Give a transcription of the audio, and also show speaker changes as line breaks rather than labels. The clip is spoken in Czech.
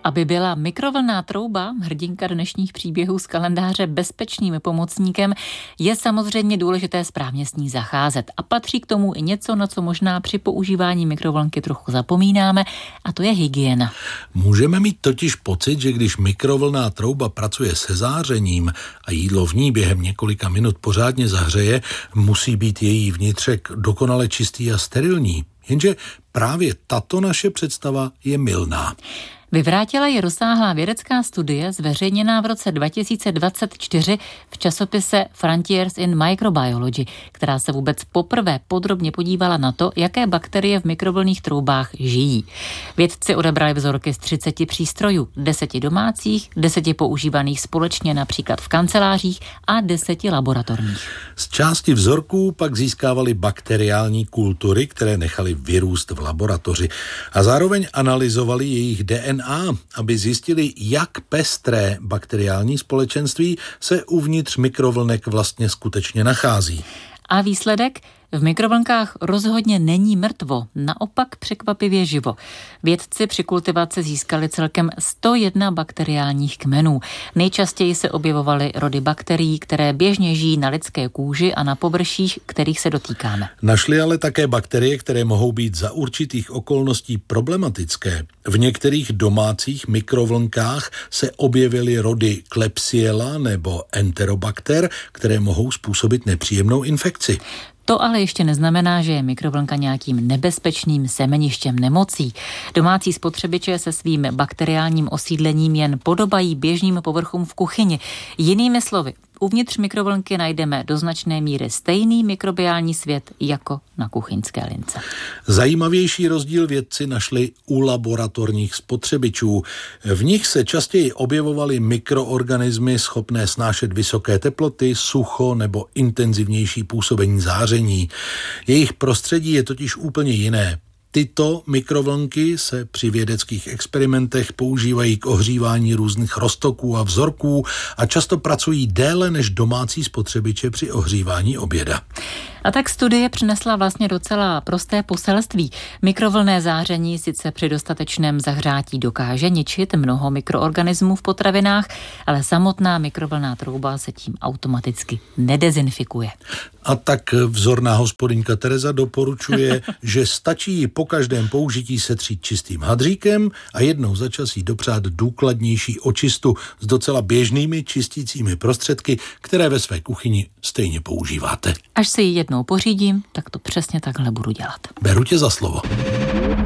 Aby byla mikrovlnná trouba, hrdinka dnešních příběhů z kalendáře, bezpečným pomocníkem, je samozřejmě důležité správně s ní zacházet. A patří k tomu i něco, na co možná při používání mikrovlnky trochu zapomínáme, a to je hygiena.
Můžeme mít totiž pocit, že když mikrovlnná trouba pracuje se zářením a jídlo v ní během několika minut pořádně zahřeje, musí být její vnitřek dokonale čistý a sterilní. Jenže právě tato naše představa je mylná.
Vyvrátila ji rozsáhlá vědecká studie zveřejněná v roce 2024 v časopise Frontiers in Microbiology, která se vůbec poprvé podrobně podívala na to, jaké bakterie v mikrovlnných troubách žijí. Vědci odebrali vzorky z 30 přístrojů, 10 domácích, 10 používaných společně například v kancelářích a 10 laboratorních.
Z části vzorků pak získávali bakteriální kultury, které nechali vyrůst v laboratoři, a zároveň analyzovali jejich DNA, aby zjistili, jak pestré bakteriální společenství se uvnitř mikrovlnek vlastně skutečně nachází.
A výsledek? V mikrovlnkách rozhodně není mrtvo, naopak překvapivě živo. Vědci při kultivaci získali celkem 101 bakteriálních kmenů. Nejčastěji se objevovaly rody bakterií, které běžně žijí na lidské kůži a na površích, kterých se dotýkáme.
Našli ale také bakterie, které mohou být za určitých okolností problematické. V některých domácích mikrovlnkách se objevily rody Klebsiella nebo Enterobacter, které mohou způsobit nepříjemnou infekci.
To ale ještě neznamená, že je mikrovlnka nějakým nebezpečným semeništěm nemocí. Domácí spotřebiče se svým bakteriálním osídlením jen podobají běžným povrchům v kuchyni. Jinými slovy, uvnitř mikrovlnky najdeme do značné míry stejný mikrobiální svět jako na kuchyňské lince.
Zajímavější rozdíl vědci našli u laboratorních spotřebičů. V nich se častěji objevovaly mikroorganismy schopné snášet vysoké teploty, sucho nebo intenzivnější působení záření. Jejich prostředí je totiž úplně jiné. Tyto mikrovlnky se při vědeckých experimentech používají k ohřívání různých roztoků a vzorků a často pracují déle než domácí spotřebiče při ohřívání oběda.
A tak studie přinesla vlastně docela prosté poselství. Mikrovlnné záření sice při dostatečném zahřátí dokáže ničit mnoho mikroorganismů v potravinách, ale samotná mikrovlnná trouba se tím automaticky nedezinfikuje.
A tak vzorná hospodyňka Tereza doporučuje, že stačí po každém použití setřít čistým hadříkem a jednou za čas jí dopřát důkladnější očistu s docela běžnými čistícími prostředky, které ve své kuchyni stejně používáte.
Až si ji jednou pořídím, tak to přesně takhle budu dělat.
Beru tě za slovo.